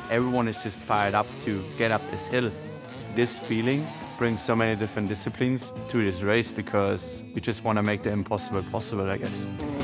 everyone is just fired up to get up this hill. This feeling brings so many different disciplines to this race because we just want to make the impossible possible, I guess.